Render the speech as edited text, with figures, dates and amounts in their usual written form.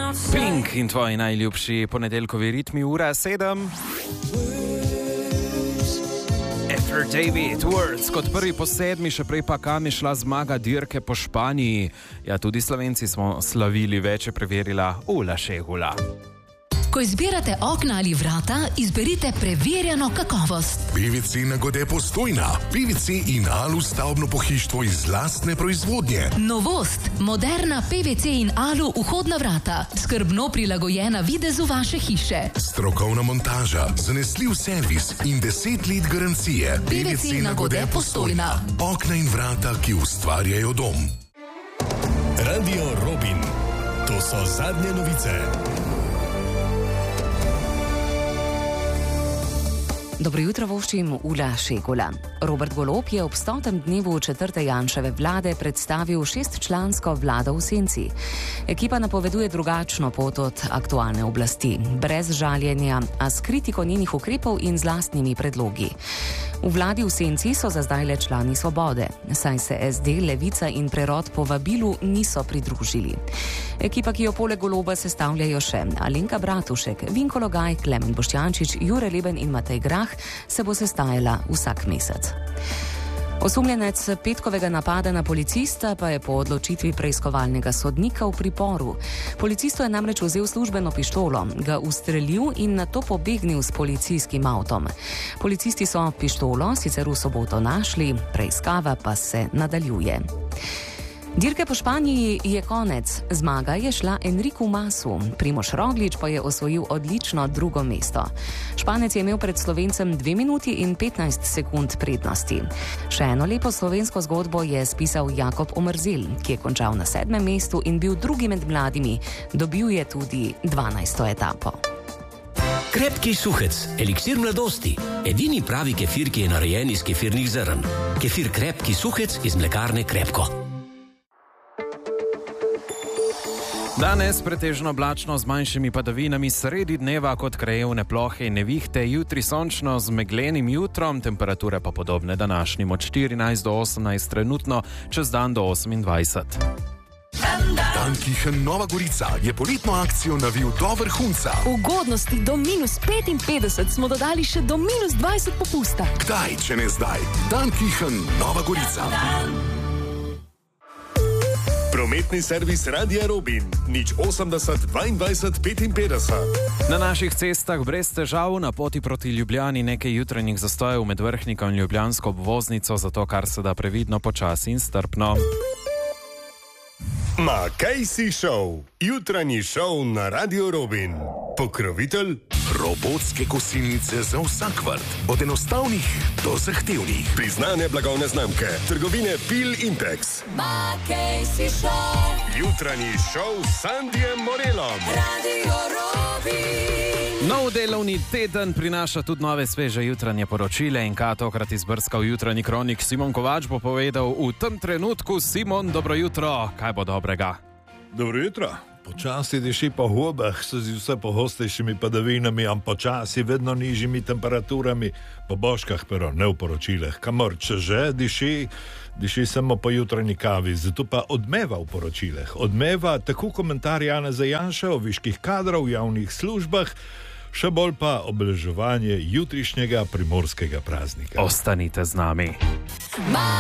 Pink in tvoji najljubši ponedeljkovi ritmi, ura 7. After David, Words, kot prvi po 7, še prej pa kam je šla zmaga dirke po Španiji. Ja, tudi Slovenci smo slavili, več je preverila Ula Šehula. Ko izbirate okna ali vrata, izberite preverjeno kakovost. PVC Nagode Postojna. PVC in Alu stavbno pohištvo iz lastne proizvodnje. Novost. Moderna PVC in Alu vhodna vrata. Skrbno prilagojena videzu vaše hiše. Strokovna montaža, zanesljiv servis in 10 let garancije. PVC Nagode Postojna. Okna in vrata, ki ustvarjajo dom. Radio Robin. To so zadnje novice. Dobro jutro voščim, Ula Šehula. Robert Golob je ob 100. dnevu 4. Janševe vlade predstavil 6-člansko vlado v senci. Ekipa napoveduje drugačno pot od aktualne oblasti, brez žaljenja, a s kritiko njenih ukrepov in z lastnimi predlogi. V vladi v senci so za zdaj le člani Svobode, saj se SD, Levica in Prerod povabilu niso pridružili. Ekipa, ki jo poleg Goloba sestavljajo še Alenka Bratušek, Vinko Logaj, Klemen Boštjančič, Jure Leben in Matej Grah, se bo sestajala vsak mesec. Osumljenec petkovega napada na policista pa je po odločitvi preiskovalnega sodnika v priporu. Policistu je namreč vzel službeno pištolo, ga ustrelil in nato pobegnil s policijskim avtom. Policisti so pištolo sicer v soboto našli, preiskava pa se nadaljuje. Dirke po Španiji je konec. Zmaga je šla Enriku Masu. Primož Roglič pa je osvojil odlično drugo mesto. Španec je imel pred Slovencem 2 minuti in 15 sekund prednosti. Še eno lepo slovensko zgodbo je spisal Jakob Omerzel, ki je končal na 7. mestu in bil drugi med mladimi. Dobil je tudi 12. etapo. Krepki suhec, eliksir mladosti. Edini pravi kefir, ki je narejen iz kefirnih zrn. Kefir Krepki suhec iz mlekarne Krepko. Danes pretežno oblačno z manjšimi padavinami, sredi dneva kot krajevne plohe in nevihte, jutri sončno z meglenim jutrom, temperature pa podobne današnjim od 14 do 18 trenutno, čez dan do 28. Dankichen Nova Gorica je poletno akcijo navil do vrhunca. Ugodnosti do -55 smo dodali še do -20 popusta. Kdaj, če ne zdaj? Dankichen Nova Gorica. Prometni servis Radia Robin. 080 22 55. Na naših cestah brez težav, na poti proti Ljubljani nekaj jutranjih zastojev med Vrhnikom in Ljubljansko obvoznico, zato kar se da previdno, počasi in strpno. Makejsi Show. Jutranji šov na Radio Robin. Pokrovitelj Robotske kosilnice za vsak vrt. Od enostavnih do zahtevnih. priznane blagovne znamke. Trgovine Pil Impex. Makejsi Show. Jutranji šov s Sandijem Morelom. Radio Robin. Nov delovni teden prinaša tudi nove sveže jutranje poročile in kaj tokrat izbrskal jutranji kronik Simon Kovač bo povedal v tem trenutku. Simon, dobro jutro, kaj bo dobrega? Dobro jutro. Počasi diši po hobah s vse pogostejšimi padavinami, ampak počasi vedno nižjimi temperaturami, po boškah pero ne v poročileh. Kamor če že diši samo po jutranji kavi, zato pa odmeva v poročileh. Odmeva tako komentar Janeza Janše o viških kadrov v javnih službah, še bolj pa obeleževanje jutrišnjega primorskega praznika. Ostanite z nami.